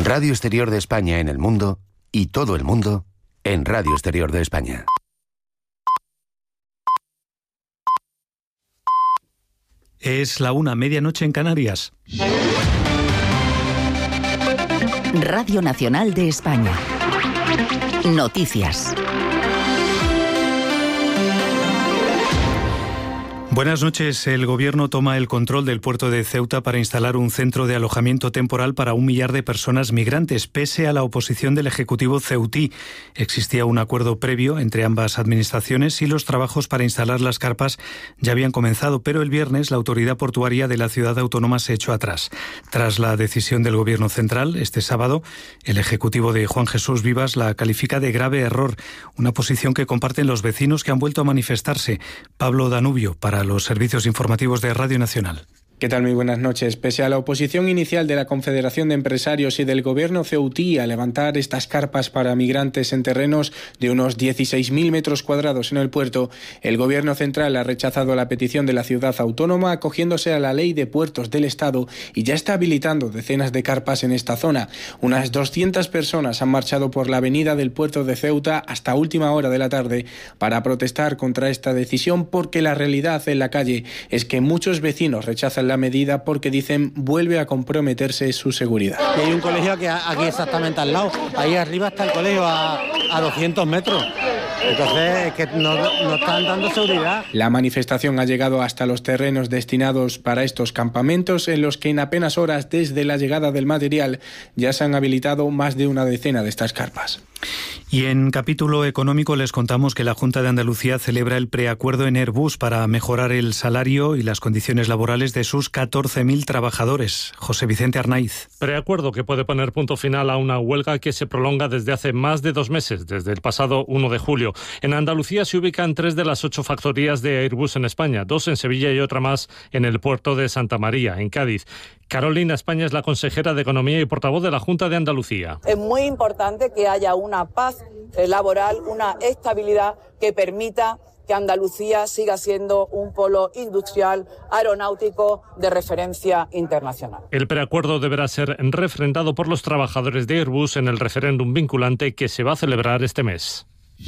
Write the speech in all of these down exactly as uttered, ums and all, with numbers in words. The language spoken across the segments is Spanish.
Radio Exterior de España en el mundo y todo el mundo en Radio Exterior de España. Es la una, medianoche en Canarias. Radio Nacional de España. Noticias. Buenas noches. El Gobierno toma el control del puerto de Ceuta para instalar un centro de alojamiento temporal para un millar de personas migrantes, pese a la oposición del Ejecutivo ceutí. Existía un acuerdo previo entre ambas administraciones y los trabajos para instalar las carpas ya habían comenzado, pero el viernes la autoridad portuaria de la ciudad autónoma se echó atrás. Tras la decisión del Gobierno central, este sábado, el Ejecutivo de Juan Jesús Vivas la califica de grave error, una posición que comparten los vecinos que han vuelto a manifestarse. Pablo Danubio, para los servicios informativos de Radio Nacional. ¿Qué tal? Muy buenas noches. Pese a la oposición inicial de la Confederación de Empresarios y del Gobierno ceutí a levantar estas carpas para migrantes en terrenos de unos dieciséis mil metros cuadrados en el puerto, el Gobierno central ha rechazado la petición de la ciudad autónoma acogiéndose a la Ley de Puertos del Estado y ya está habilitando decenas de carpas en esta zona. Unas doscientas personas han marchado por la avenida del puerto de Ceuta hasta última hora de la tarde para protestar contra esta decisión, porque la realidad en la calle es que muchos vecinos rechazan la la medida porque dicen vuelve a comprometerse su seguridad. Y hay un colegio que aquí exactamente al lado, ahí arriba está el colegio a, a doscientos metros. Entonces, es que no, no están dando seguridad. La manifestación ha llegado hasta los terrenos destinados para estos campamentos, en los que en apenas horas desde la llegada del material ya se han habilitado más de una decena de estas carpas. Y en capítulo económico les contamos que la Junta de Andalucía celebra el preacuerdo en Airbus para mejorar el salario y las condiciones laborales de sus catorce mil trabajadores. José Vicente Arnaiz. Preacuerdo que puede poner punto final a una huelga que se prolonga desde hace más de dos meses, desde el pasado uno de julio. En Andalucía se ubican tres de las ocho factorías de Airbus en España, dos en Sevilla y otra más en el puerto de Santa María, en Cádiz. Carolina España es la consejera de Economía y portavoz de la Junta de Andalucía. Es muy importante que haya una paz laboral, una estabilidad que permita que Andalucía siga siendo un polo industrial aeronáutico de referencia internacional. El preacuerdo deberá ser refrendado por los trabajadores de Airbus en el referéndum vinculante que se va a celebrar este mes.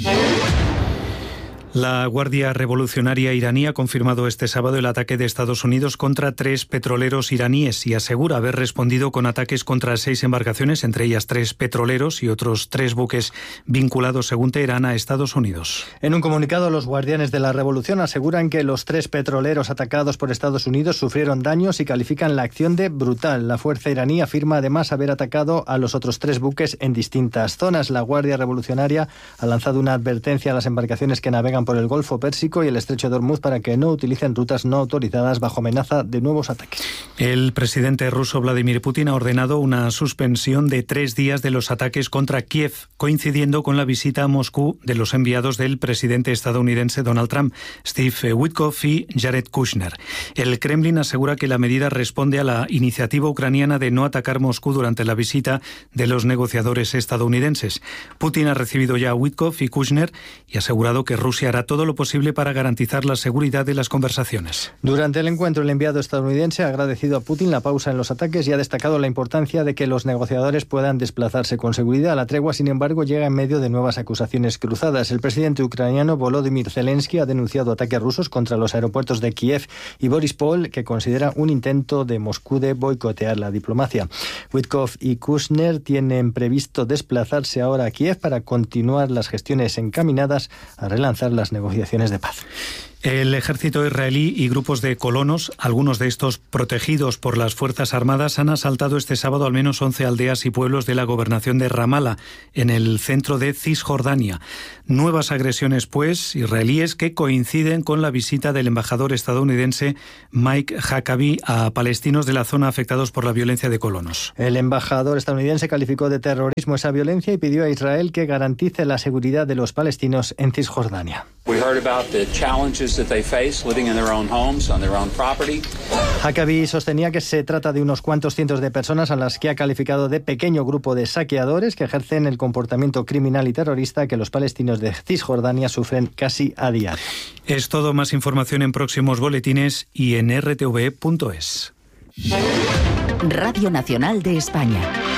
La Guardia Revolucionaria iraní ha confirmado este sábado el ataque de Estados Unidos contra tres petroleros iraníes y asegura haber respondido con ataques contra seis embarcaciones, entre ellas tres petroleros y otros tres buques vinculados, según Teherán, a Estados Unidos. En un comunicado, los guardianes de la revolución aseguran que los tres petroleros atacados por Estados Unidos sufrieron daños y califican la acción de brutal. La fuerza iraní afirma además haber atacado a los otros tres buques en distintas zonas. La Guardia Revolucionaria ha lanzado una advertencia a las embarcaciones que navegan por el Golfo Pérsico y el Estrecho de Hormuz para que no utilicen rutas no autorizadas bajo amenaza de nuevos ataques. El presidente ruso Vladimir Putin ha ordenado una suspensión de tres días de los ataques contra Kiev, coincidiendo con la visita a Moscú de los enviados del presidente estadounidense Donald Trump, Steve Witkoff y Jared Kushner. El Kremlin asegura que la medida responde a la iniciativa ucraniana de no atacar Moscú durante la visita de los negociadores estadounidenses. Putin ha recibido ya a Witkoff y Kushner y ha asegurado que Rusia hará todo lo posible para garantizar la seguridad de las conversaciones. Durante el encuentro, el enviado estadounidense ha agradecido a Putin la pausa en los ataques y ha destacado la importancia de que los negociadores puedan desplazarse con seguridad. La tregua, sin embargo, llega en medio de nuevas acusaciones cruzadas. El presidente ucraniano Volodymyr Zelensky ha denunciado ataques rusos contra los aeropuertos de Kiev y Boryspil, que considera un intento de Moscú de boicotear la diplomacia. Witkoff y Kushner tienen previsto desplazarse ahora a Kiev para continuar las gestiones encaminadas a relanzar las negociaciones de paz. El ejército israelí y grupos de colonos, algunos de estos protegidos por las Fuerzas Armadas, han asaltado este sábado al menos once aldeas y pueblos de la gobernación de Ramala, en el centro de Cisjordania. Nuevas agresiones, pues, israelíes que coinciden con la visita del embajador estadounidense Mike Huckabee a palestinos de la zona afectados por la violencia de colonos. El embajador estadounidense calificó de terrorismo esa violencia y pidió a Israel que garantice la seguridad de los palestinos en Cisjordania. We heard about the challenges that they face living in their own homes, on their own property. Huckabee sostenía que se trata de unos cuantos cientos de personas a las que ha calificado de pequeño grupo de saqueadores que ejercen el comportamiento criminal y terrorista que los palestinos de Cisjordania sufren casi a diario. Es todo. Más información en próximos boletines y en r t v punto es. Radio Nacional de España.